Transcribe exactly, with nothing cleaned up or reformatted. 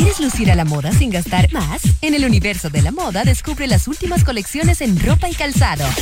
¿Quieres lucir a la moda sin gastar más? En el universo de la moda descubre las últimas colecciones en ropa y calzado.